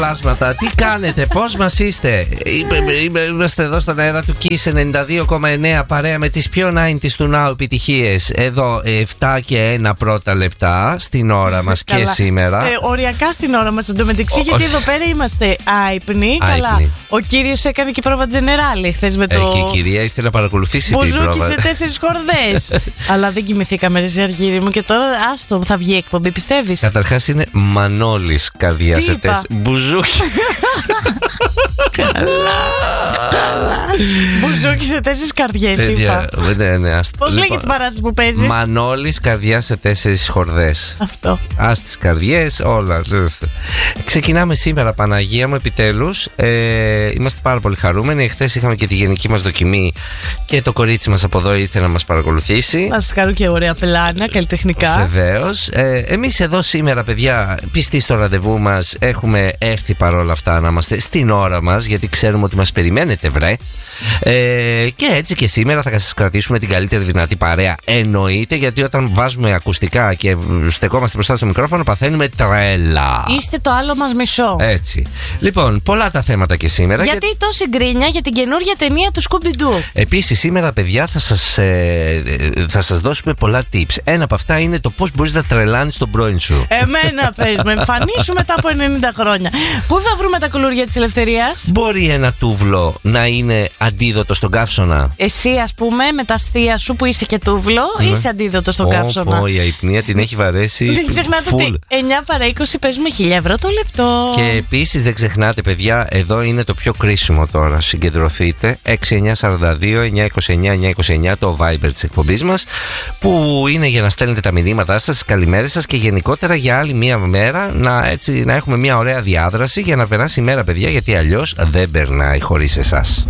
Πλάσματα, τι κάνετε, πώς μας είστε? Είμαστε εδώ στον αέρα του Kiss 92,9 παρέα με τις πιο 90's του Now επιτυχίες. Εδώ 7 και 1 πρώτα λεπτά στην ώρα μας και σήμερα. Οριακά στην ώρα μας εντωμεταξύ, γιατί εδώ πέρα είμαστε άϊπνοι. Καλά. Ο κύριος έκανε και πρόβα Τζενεράλη χθες με το. Η κυρία ήρθε να παρακολουθήσει την πρόβα. Μπουζούκι σε 4 χορδές. Αλλά δεν κοιμηθήκαμε, ρε Αργύρι μου, και τώρα άστο, θα βγει εκπομπή, πιστεύεις? Καταρχάς είναι Μανώλης καρδιά σε 4. Μπουζούκι. Καλά. Μπουζούκι σε 4 καρδιές, είπα. Πώς λέγεται την παράσταση που παίζεις? Μανώλης καρδιά σε 4 χορδές. Αυτό. Ας τις καρδιές, όλα. Ξεκινάμε σήμερα, Παναγία μου, επιτέλους. Είμαστε πάρα πολύ χαρούμενοι. Χθες είχαμε και τη γενική μας δοκιμή και το κορίτσι μας από εδώ ήρθε να μας παρακολουθήσει. Να σας χαρούν και ωραία πλάνα, καλλιτεχνικά. Βεβαίως. Εμείς εδώ σήμερα, παιδιά, πιστοί στο ραντεβού μας, έχουμε έρθει παρόλα αυτά να είμαστε στην ώρα μας, γιατί ξέρουμε ότι μας περιμένετε, βρε. Και έτσι και σήμερα θα σας κρατήσουμε την καλύτερη δυνατή παρέα. Εννοείται, γιατί όταν βάζουμε ακουστικά και στεκόμαστε μπροστά στο μικρόφωνο, παθαίνουμε τρέλα. Είστε το άλλο μας μισό. Έτσι. Λοιπόν, πολλά τα θέματα και σήμερα. Γιατί τόση γκρίνια για την καινούργια ταινία του Σκουμπιντού? Επίσης, σήμερα, παιδιά, θα σας δώσουμε πολλά tips. Ένα από αυτά είναι το πώς μπορείς να τρελάνεις τον πρώην σου. Εμένα πες, με εμφανίσου μετά από 90 χρόνια. Πού θα βρούμε τα κουλούρια της ελευθερίας? Μπορεί ένα τούβλο να είναι αντίδοτο στον καύσωνα? Εσύ, ας πούμε, με τα αστεία σου που είσαι και τούβλο, είσαι αντίδοτο στον καύσωνα. Η αϊπνία την έχει βαρέσει. Δεν ξεχνάτε ότι 9 παρά 20 παίζουμε 1.000 ευρώ το λεπτό. Και επίσης δεν ξεχνάτε, παιδιά, εδώ είναι το πιο κρίσιμο τώρα. Συγκεντρωθείτε. 6942 929 929 το Viber της εκπομπής μας, που είναι για να στέλνετε τα μηνύματά σας, τις καλημέρες σας, και γενικότερα για άλλη μία μέρα να έχουμε μία ωραία διάδραση για να περάσει η μέρα, παιδιά, γιατί αλλιώς δεν περνάει χωρίς εσάς.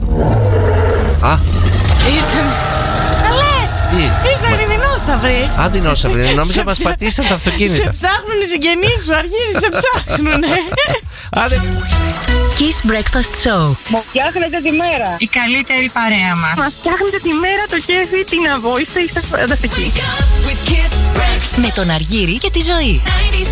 Ήρθαν. Καλέ! Ήρθαν οι δεινόσαυροι. Δεινόσαυροι. Νόμιζα μας πατήσαν τα αυτοκίνητα. Σε ψάχνουν οι συγγενείς σου, Αργύρι, σε ψάχνουνε. Kiss Breakfast Show. Μου φτιάχνετε τη μέρα. Η καλύτερη παρέα μας. Μας φτιάχνετε τη μέρα, το κέφι, την αβόηστα, είστε φανταστικοί. Με τον Αργύρι και τη Ζωή.